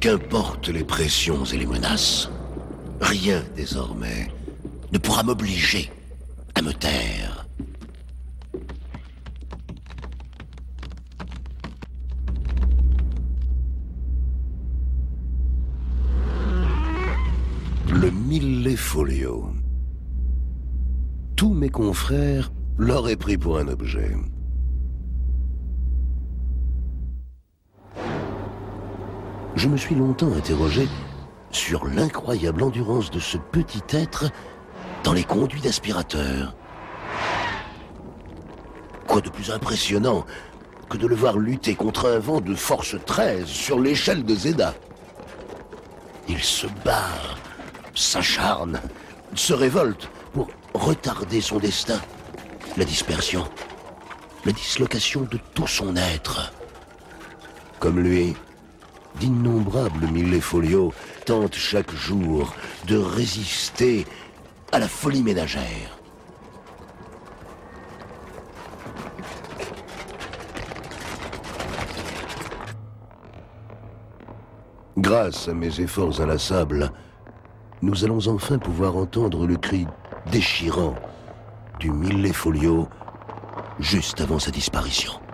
Qu'importent les pressions et les menaces, rien désormais ne pourra m'obliger à me taire. Le Millefolio. Tous mes confrères l'auraient pris pour un objet. Je me suis longtemps interrogé sur l'incroyable endurance de ce petit être dans les conduits d'aspirateur. Quoi de plus impressionnant que de le voir lutter contre un vent de force 13 sur l'échelle de Zeda? Il se bat, s'acharne, se révolte pour retarder son destin, la dispersion, la dislocation de tout son être. Comme lui, d'innombrables Millefolio tentent chaque jour de résister à la folie ménagère. Grâce à mes efforts inlassables, nous allons enfin pouvoir entendre le cri déchirant du Millefolio juste avant sa disparition.